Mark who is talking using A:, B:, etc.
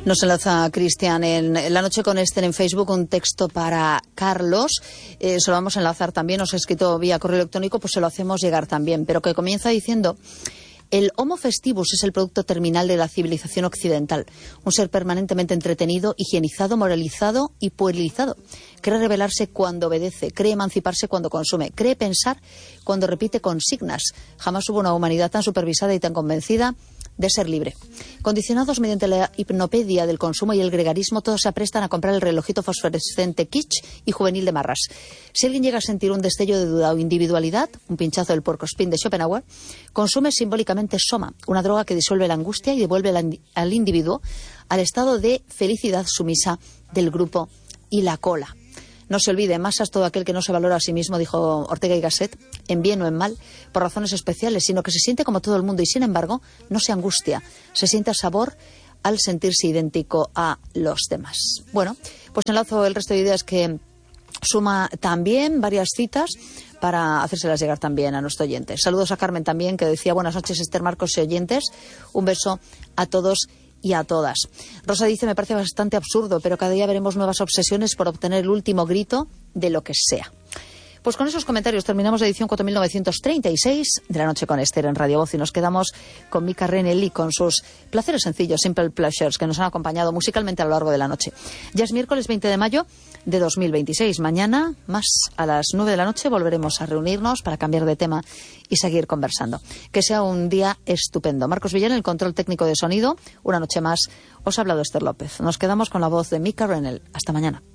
A: Nos enlaza Cristian en La Noche con Esther en Facebook, un texto para Carlos. Se lo vamos a enlazar también, nos ha escrito vía correo electrónico, pues se lo hacemos llegar también. Pero que comienza diciendo: el Homo festivus es el producto terminal de la civilización occidental. Un ser permanentemente entretenido, higienizado, moralizado y puerilizado. Cree rebelarse cuando obedece, cree emanciparse cuando consume, cree pensar cuando repite consignas. Jamás hubo una humanidad tan supervisada y tan convencida de ser libre. Condicionados mediante la hipnopedia del consumo y el gregarismo, todos se aprestan a comprar el relojito fosforescente kitsch y juvenil de marras. Si alguien llega a sentir un destello de duda o individualidad, un pinchazo del puercoespín de Schopenhauer, consume simbólicamente soma, una droga que disuelve la angustia y devuelve al individuo al estado de felicidad sumisa del grupo y la cola. No se olvide, masa es todo aquel que no se valora a sí mismo, dijo Ortega y Gasset, en bien o en mal, por razones especiales, sino que se siente como todo el mundo y, sin embargo, no se angustia, se siente sabor al sentirse idéntico a los demás. Bueno, pues enlazo el resto de ideas que suma también varias citas para hacérselas llegar también a nuestros oyentes. Saludos a Carmen también, que decía: buenas noches, Esther, Marcos y oyentes. Un beso a todos y a todas. Rosa dice: me parece bastante absurdo, pero cada día veremos nuevas obsesiones por obtener el último grito de lo que sea. Pues con esos comentarios terminamos la edición 4936 de La Noche con Esther en Radio Voz y nos quedamos con Mika Renelli con sus placeres sencillos, Simple Pleasures, que nos han acompañado musicalmente a lo largo de la noche. Ya es miércoles 20 de mayo de 2026. Mañana, más a las 9 de la noche, volveremos a reunirnos para cambiar de tema y seguir conversando. Que sea un día estupendo. Marcos Villén, el control técnico de sonido. Una noche más os ha hablado Esther López. Nos quedamos con la voz de Mika Renelli. Hasta mañana.